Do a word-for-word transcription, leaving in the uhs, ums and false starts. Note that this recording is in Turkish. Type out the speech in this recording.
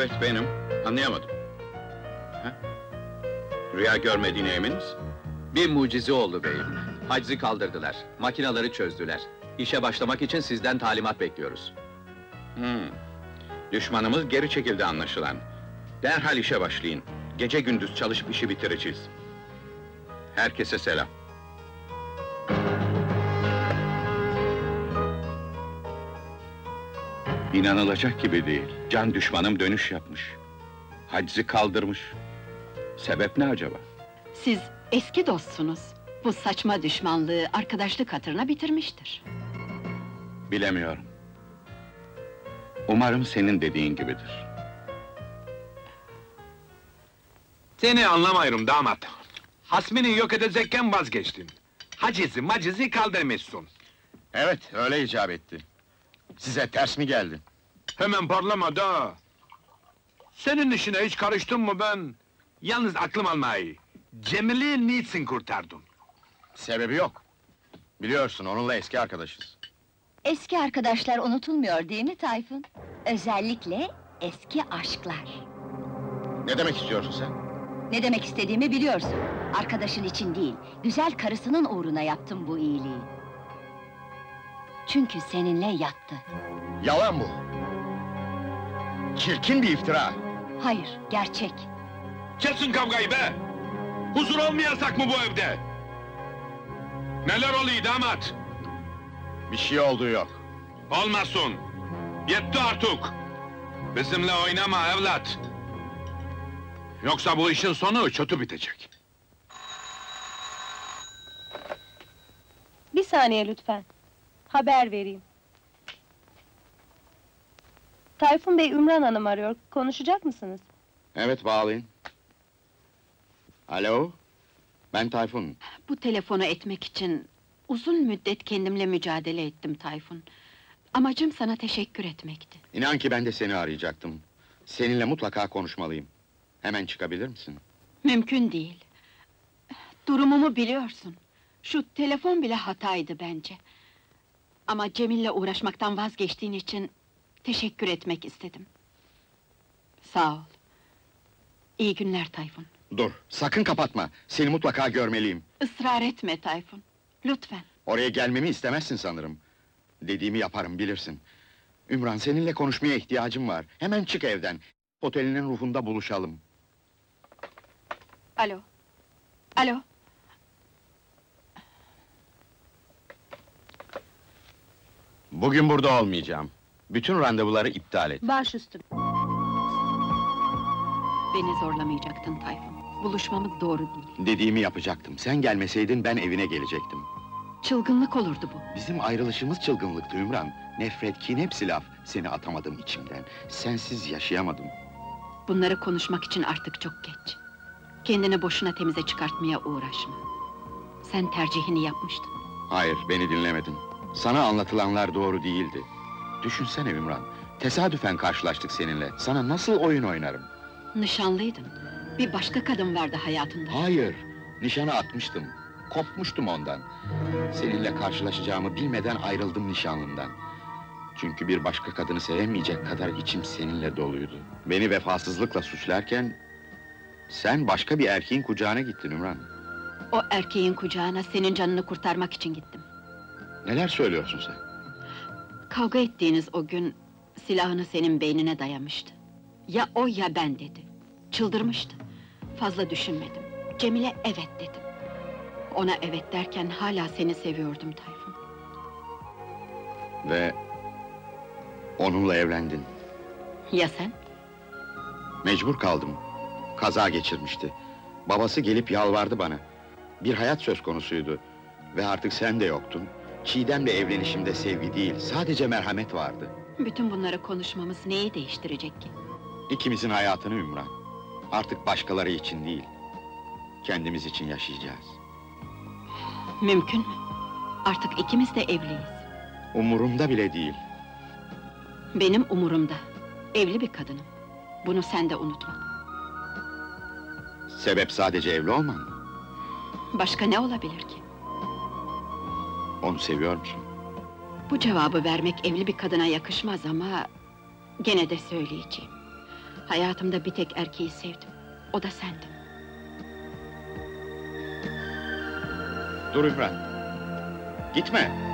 Evet, benim. Anlayamadım. Ha? Rüya görmediğine emin misin? Bir mucize oldu beyim. Haczı kaldırdılar, makinaları çözdüler. İşe başlamak için sizden talimat bekliyoruz. Hmm. Düşmanımız geri çekildi anlaşılan. Derhal işe başlayın. Gece gündüz çalışıp işi bitireceğiz. Herkese selam. İnanılacak gibi değil. Can düşmanım dönüş yapmış. Haczı kaldırmış. Sebep ne acaba? Siz eski dostsunuz. Bu saçma düşmanlığı arkadaşlık hatırına bitirmiştir. Bilemiyorum. Umarım senin dediğin gibidir. Seni anlamıyorum damat. Hasmini yok edecekken vazgeçtin. Hacizi macizi kaldırmışsın. Evet, öyle icap etti. Size ters mi geldi? Hemen parlama da! Senin işine hiç karıştım mı ben? Yalnız aklım almayı. Cemil'i niçin kurtardın? Sebebi yok. Biliyorsun, onunla eski arkadaşız. Eski arkadaşlar unutulmuyor değil mi Tayfun? Özellikle eski aşklar. Ne demek istiyorsun sen? Ne demek istediğimi biliyorsun. Arkadaşın için değil, güzel karısının uğruna yaptım bu iyiliği. Çünkü seninle yattı. Yalan bu! Çirkin bir iftira! Hayır, gerçek. Kesin kavgayı be! Huzur olmayasak mı bu evde? Neler oluyor damat? Bir şey olduğu yok. Olmasın! Yetti artık! Bizimle oynama evlat! Yoksa bu işin sonu kötü bitecek. Bir saniye lütfen. Haber vereyim. Tayfun Bey Ümran Hanım arıyor. Konuşacak mısınız? Evet, bağlayın. Alo? Ben Tayfun. Bu telefonu etmek için uzun müddet kendimle mücadele ettim Tayfun. Amacım sana teşekkür etmekti. İnan ki ben de seni arayacaktım. Seninle mutlaka konuşmalıyım. Hemen çıkabilir misin? Mümkün değil. Durumumu biliyorsun. Şu telefon bile hataydı bence. Ama Cemil'le uğraşmaktan vazgeçtiğin için teşekkür etmek istedim. Sağ ol. İyi günler Tayfun. Dur, sakın kapatma. Seni mutlaka görmeliyim. Israr etme Tayfun. Lütfen. Oraya gelmemi istemezsin sanırım. Dediğimi yaparım, bilirsin. Ümran, seninle konuşmaya ihtiyacım var. Hemen çık evden. Otelinin ruhunda buluşalım. Alo. Alo. Bugün burada olmayacağım. Bütün randevuları iptal et. Baş üstüne. Beni zorlamayacaktın Tayfun. Buluşmamız doğru değil. Dediğimi yapacaktım. Sen gelmeseydin ben evine gelecektim. Çılgınlık olurdu bu. Bizim ayrılışımız çılgınlıktı Ümran. Nefret, kin hepsi laf. Seni atamadım içimden. Sensiz yaşayamadım. Bunları konuşmak için artık çok geç. Kendini boşuna temize çıkartmaya uğraşma. Sen tercihini yapmıştın. Hayır, beni dinlemedin. Sana anlatılanlar doğru değildi. Düşünsene Ümran. Tesadüfen karşılaştık seninle. Sana nasıl oyun oynarım? Nişanlıydın. Bir başka kadın vardı hayatında. Hayır, nişanı atmıştım. Kopmuştum ondan. Seninle karşılaşacağımı bilmeden ayrıldım nişanlımdan. Çünkü bir başka kadını sevemeyecek kadar içim seninle doluydu. Beni vefasızlıkla suçlarken... sen başka bir erkeğin kucağına gittin Ümran. O erkeğin kucağına senin canını kurtarmak için gittim. Neler söylüyorsun sen? Kavga ettiğiniz o gün silahını senin beynine dayamıştı. Ya o ya ben dedi. Çıldırmıştı. Fazla düşünmedim. Cemile evet dedim. Ona evet derken hala seni seviyordum Tayfun. Ve... onunla evlendin. Ya sen? Mecbur kaldım. Kaza geçirmişti. Babası gelip yalvardı bana. Bir hayat söz konusuydu. Ve artık sen de yoktun. Çiğdem'le evlenişimde sevgi değil, sadece merhamet vardı. Bütün bunları konuşmamız neyi değiştirecek ki? İkimizin hayatını Ümran. Artık başkaları için değil, kendimiz için yaşayacağız. Mümkün mü? Artık ikimiz de evliyiz. Umurumda bile değil. Benim umurumda. Evli bir kadınım. Bunu sen de unutma. Sebep sadece evli olman mı? Başka ne olabilir ki? Onu seviyor musun? Bu cevabı vermek evli bir kadına yakışmaz ama... gene de söyleyeceğim. Hayatımda bir tek erkeği sevdim. O da sendin. Dur Ümran! Gitme!